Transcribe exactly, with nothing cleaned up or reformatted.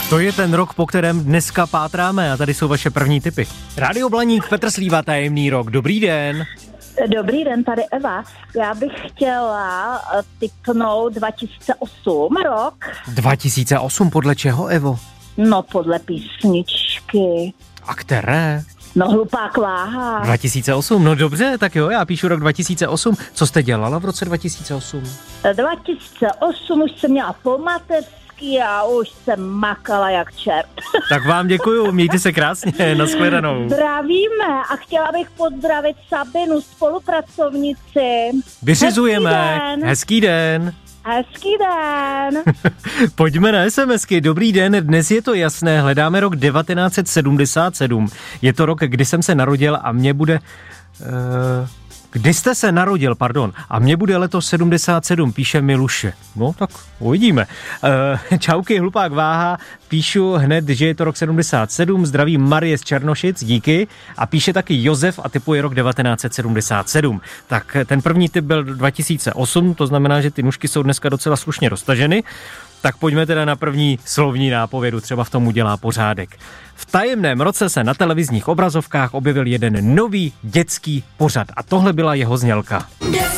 To je ten rok, po kterém dneska pátráme a tady jsou vaše první tipy. Rádio Blaník, Petr Slíva, Tajemný rok. Dobrý den. Dobrý den, tady Eva. Já bych chtěla tipnout dva tisíce osm rok. dva tisíce osm, podle čeho, Evo? No, podle písničky. A které? No, Hlupák váha. dva tisíce osm, no dobře, tak jo, já píšu rok dva tisíce osm. Co jste dělala v roce dva tisíce osm? dva tisíce osm už jsem měla po mateřský a už jsem makala jak čert. Tak vám děkuju, mějte se krásně, nashledanou. Zdravíme a chtěla bych pozdravit Sabinu, spolupracovnici. Vyřizujeme, hezký den. Hezký den. Pojďme na SMSky. Dobrý den, dnes je to jasné, hledáme rok devatenáct set sedmdesát sedm. Je to rok, kdy jsem se narodil a mě bude... Uh, kdy jste se narodil, pardon, a mě bude letos sedmdesát sedm, píše Miluše. No tak uvidíme. Uh, čauky, Hlupák váha, píšu hned, že je to rok sedmdesát sedm, zdraví Marie z Černošic, díky. A píše taky Josef a tipuje rok devatenáct set sedmdesát sedm. Tak ten první tip byl dva tisíce osm, to znamená, že ty nůžky jsou dneska docela slušně roztaženy. Tak pojďme teda na první slovní nápovědu, třeba v tom udělá pořádek. V tajemném roce se na televizních obrazovkách objevil jeden nový dětský pořad a tohle byla jeho znělka.